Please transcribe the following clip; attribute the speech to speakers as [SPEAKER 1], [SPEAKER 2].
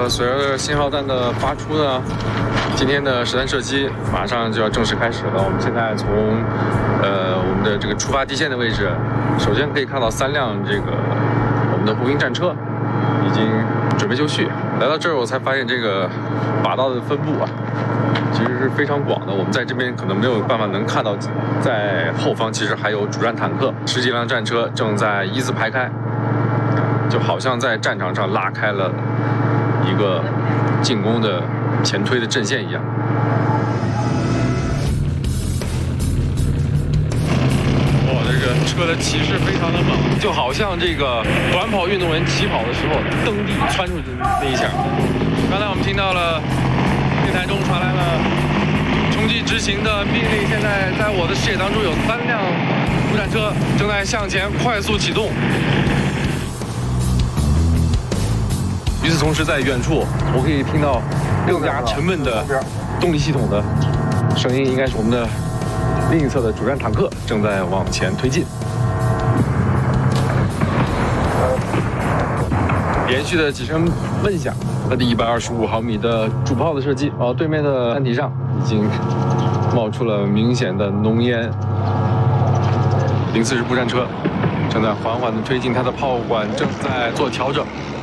[SPEAKER 1] 随着信号弹的发出呢，今天的实弹射击马上就要正式开始了。我们现在从我们的这个出发地线的位置，首先可以看到3辆我们的步兵战车已经准备就绪。来到这儿，我才发现这个靶道的分布啊，其实是非常广的。我们在这边可能没有办法能看到，在后方其实还有主战坦克，10几辆战车正在一字排开。就好像在战场上拉开了一个进攻的前推的阵线一样。哇，这个车的气势非常的猛，就好像这个短跑运动员起跑的时候蹬地窜出去那一下。刚才我们听到了电台中传来了冲击执行的命令，现在在我的视野当中有3辆步战车正在向前快速启动。与此同时，在远处我可以听到更加沉闷的动力系统的声音，应该是我们的另一侧的主战坦克正在往前推进。连续的几声闷响，它的125毫米的主炮的射击，对面的山体上已经冒出了明显的浓烟。040步战车正在缓缓地推进，它的炮管正在做调整。